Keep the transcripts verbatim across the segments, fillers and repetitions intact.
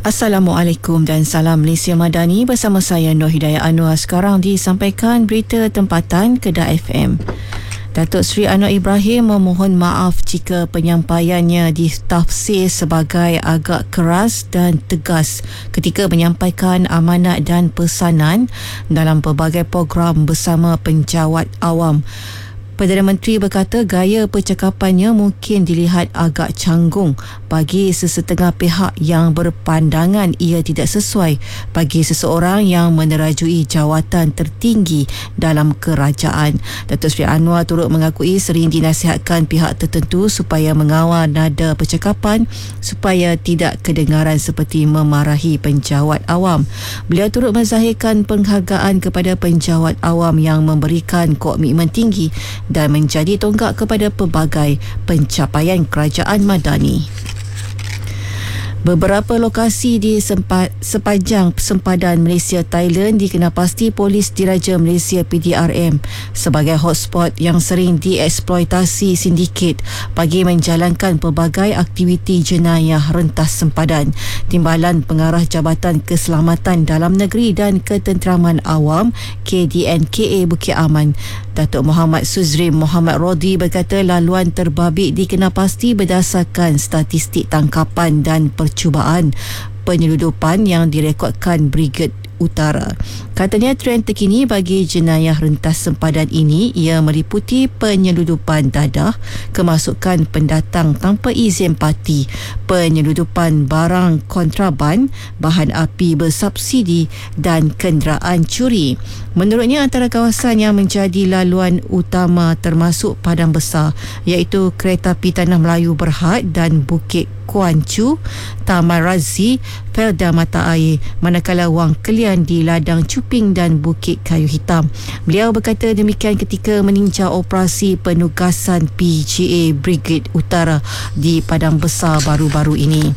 Assalamualaikum dan salam Malaysia Madani, bersama saya Nur Hidayah Anwar. Sekarang disampaikan berita tempatan Kedah F M. Datuk Seri Anwar Ibrahim memohon maaf jika penyampaiannya ditafsir sebagai agak keras dan tegas ketika menyampaikan amanat dan pesanan dalam pelbagai program bersama penjawat awam. Perdana Menteri berkata gaya percakapannya mungkin dilihat agak canggung bagi sesetengah pihak yang berpandangan ia tidak sesuai bagi seseorang yang menerajui jawatan tertinggi dalam kerajaan. Datuk Seri Anwar turut mengakui sering dinasihatkan pihak tertentu supaya mengawal nada percakapan supaya tidak kedengaran seperti memarahi penjawat awam. Beliau turut menzahirkan penghargaan kepada penjawat awam yang memberikan komitmen tinggi dan menjadi tonggak kepada pelbagai pencapaian kerajaan madani. Beberapa lokasi di sempat, sepanjang sempadan Malaysia-Thailand dikenapasti Polis Diraja Malaysia P D R M sebagai hotspot yang sering dieksploitasi sindiket bagi menjalankan pelbagai aktiviti jenayah rentas sempadan. Timbalan Pengarah Jabatan Keselamatan Dalam Negeri dan Ketenteraman Awam K D N K A Bukit Aman, Datuk Muhammad Suzrim Muhammad Rodi berkata laluan terbabit dikenapasti berdasarkan statistik tangkapan dan percubaan penyeludupan yang direkodkan Brigade Utara. Katanya trend terkini bagi jenayah rentas sempadan ini ia meliputi penyeludupan dadah, kemasukan pendatang tanpa izin parti, penyeludupan barang kontraban, bahan api bersubsidi dan kenderaan curi. Menurutnya antara kawasan yang menjadi laluan utama termasuk Padang Besar iaitu Kereta Api Tanah Melayu Berhad dan Bukit Kuan Chu, Taman Razi, Felda Mata Air, manakala Wang Kelian di Ladang Cuping dan Bukit Kayu Hitam. Beliau berkata demikian ketika meninjau operasi penugasan P G A Brigade Utara di Padang Besar baru-baru ini.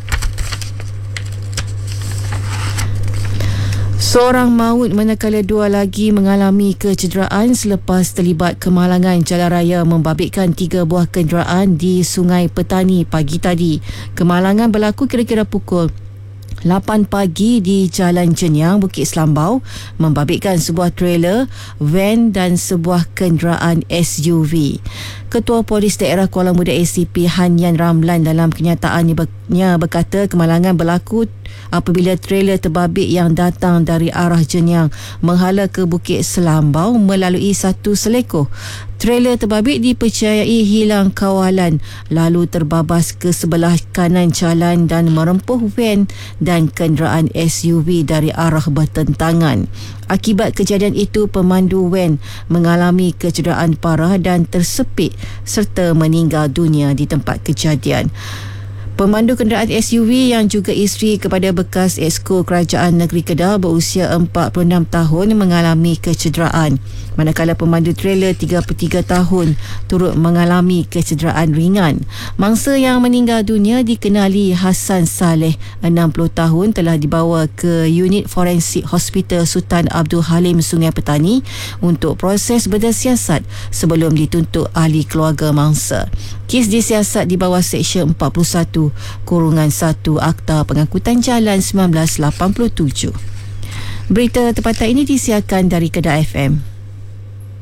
Seorang maut manakala dua lagi mengalami kecederaan selepas terlibat kemalangan jalan raya membabitkan tiga buah kenderaan di Sungai Petani pagi tadi. Kemalangan berlaku kira-kira pukul lapan pagi di Jalan Jenyang, Bukit Selambau, membabitkan sebuah trailer, van dan sebuah kenderaan S U V. Ketua Polis Daerah Kuala Muda A C P Hanyan Ramlan dalam kenyataannya berkata kemalangan berlaku apabila trailer terbabit yang datang dari arah Jenyang menghala ke Bukit Selambau melalui satu selekoh. Trailer terbabit dipercayai hilang kawalan lalu terbabas ke sebelah kanan jalan dan merempuh van dan kenderaan S U V dari arah bertentangan. Akibat kejadian itu, pemandu van mengalami kecederaan parah dan tersepit serta meninggal dunia di tempat kejadian. Pemandu kenderaan S U V yang juga isteri kepada bekas Exco Kerajaan Negeri Kedah berusia empat puluh enam tahun mengalami kecederaan, manakala pemandu trailer tiga puluh tiga tahun turut mengalami kecederaan ringan. Mangsa yang meninggal dunia dikenali Hassan Saleh, enam puluh tahun, telah dibawa ke unit forensik Hospital Sultan Abdul Halim Sungai Petani untuk proses bersiasat sebelum dituntut ahli keluarga mangsa. Kes disiasat di bawah Seksyen empat puluh satu Kurungan satu Akta Pengangkutan Jalan seribu sembilan ratus lapan puluh tujuh. Berita tempatan ini disiarkan dari Kedah F M.